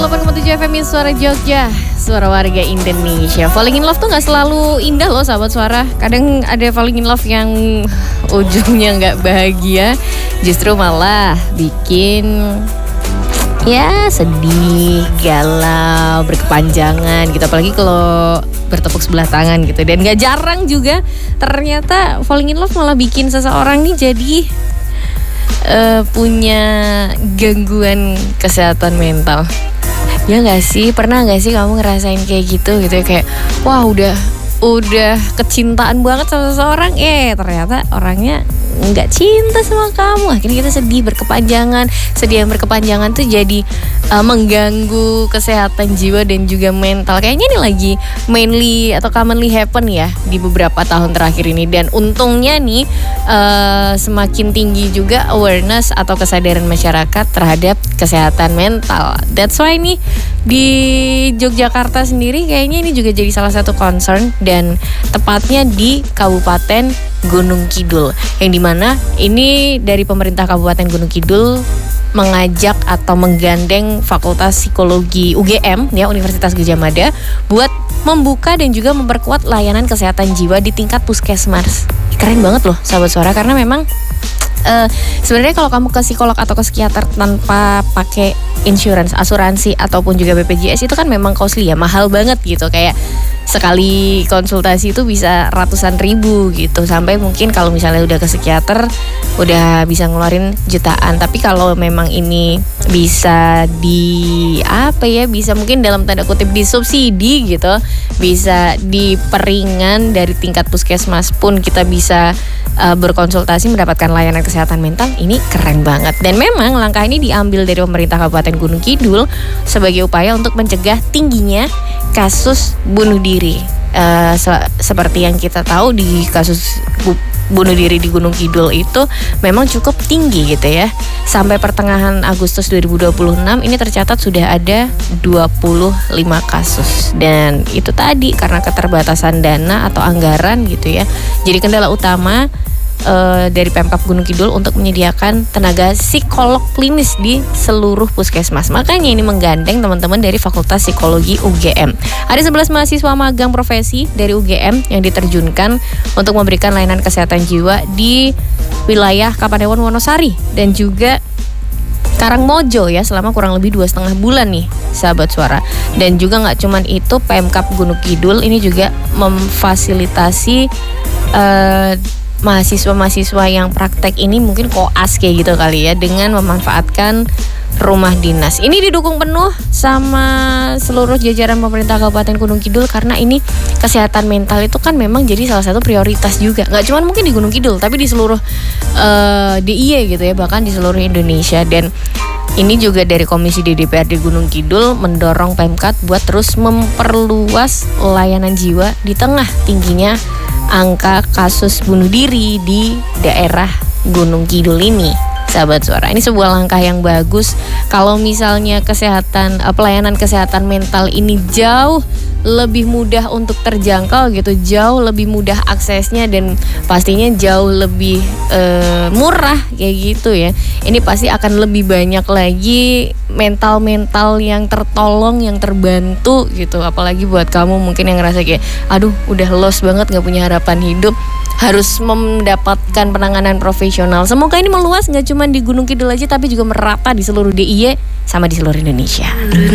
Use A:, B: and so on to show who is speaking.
A: 8,7 FM Suara Jogja, suara warga Indonesia. Falling in love tuh gak selalu indah loh sahabat suara. Kadang ada falling in love yang ujungnya gak bahagia, justru malah bikin ya sedih, galau, berkepanjangan gitu. Apalagi kalau bertepuk sebelah tangan gitu. Dan gak jarang juga ternyata falling in love malah bikin seseorang nih jadi punya gangguan kesehatan mental. Ya gak sih? Pernah gak sih kamu ngerasain kayak gitu ya? Kayak wah udah kecintaan banget sama seseorang, ternyata orangnya nggak cinta sama kamu. Akhirnya kita sedih berkepanjangan. Sedih yang berkepanjangan tuh jadi mengganggu kesehatan jiwa dan juga mental. Kayaknya ini lagi mainly atau commonly happen ya di beberapa tahun terakhir ini. Dan untungnya nih semakin tinggi juga awareness atau kesadaran masyarakat terhadap kesehatan mental. That's why nih di Yogyakarta sendiri kayaknya ini juga jadi salah satu concern, dan tepatnya di Kabupaten Gunung Kidul, yang dimana ini dari pemerintah Kabupaten Gunung Kidul mengajak atau menggandeng Fakultas Psikologi UGM ya, Universitas Gadjah Mada, buat membuka dan juga memperkuat layanan kesehatan jiwa di tingkat puskesmas. Keren banget loh sahabat suara, karena memang sebenarnya kalau kamu ke psikolog atau ke psikiater tanpa pakai asuransi ataupun juga BPJS itu kan memang costly ya, mahal banget gitu. Kayak sekali konsultasi itu bisa ratusan ribu gitu, sampai mungkin kalau misalnya udah ke psikiater udah bisa ngeluarin jutaan. Tapi kalau memang ini bisa bisa mungkin dalam tanda kutip disubsidi gitu, bisa diperingan dari tingkat puskesmas pun kita bisa berkonsultasi mendapatkan layanan kesehatan mental. Ini keren banget. Dan memang langkah ini diambil dari pemerintah Kabupaten Gunung Kidul sebagai upaya untuk mencegah tingginya kasus bunuh diri. Seperti yang kita tahu, di kasus bunuh diri di Gunung Kidul itu memang cukup tinggi gitu ya. Sampai pertengahan Agustus 2026 ini tercatat sudah ada 25 kasus. Dan itu tadi karena keterbatasan dana atau anggaran gitu ya. Jadi kendala utama dari Pemkab Gunung Kidul untuk menyediakan tenaga psikolog klinis di seluruh puskesmas. Makanya ini menggandeng teman-teman dari Fakultas Psikologi UGM. Ada 11 mahasiswa magang profesi dari UGM yang diterjunkan untuk memberikan layanan kesehatan jiwa di wilayah Kapanewon Wonosari dan juga Karangmojo ya, selama kurang lebih 2,5 bulan nih sahabat suara. Dan juga gak cuman itu, Pemkab Gunung Kidul ini juga memfasilitasi mahasiswa-mahasiswa yang praktek ini mungkin koas kayak gitu kali ya, dengan memanfaatkan rumah dinas. Ini didukung penuh sama seluruh jajaran pemerintah Kabupaten Gunung Kidul, karena ini kesehatan mental itu kan memang jadi salah satu prioritas juga. Gak cuma mungkin di Gunung Kidul, tapi di seluruh DIY gitu ya, bahkan di seluruh Indonesia. Dan ini juga dari Komisi DPRD Gunung Kidul mendorong Pemkab buat terus memperluas layanan jiwa di tengah tingginya angka kasus bunuh diri di daerah Gunung Kidul ini. Sahabat suara, ini sebuah langkah yang bagus. Kalau misalnya pelayanan kesehatan mental ini jauh lebih mudah untuk terjangkau gitu, jauh lebih mudah aksesnya, dan pastinya jauh lebih murah kayak gitu ya. Ini pasti akan lebih banyak lagi mental yang tertolong, yang terbantu gitu. Apalagi buat kamu mungkin yang ngerasa kayak aduh udah lost banget, gak punya harapan hidup, harus mendapatkan penanganan profesional. Semoga ini meluas gak cuma di Gunung Kidul aja, tapi juga merata di seluruh DIY sama di seluruh Indonesia.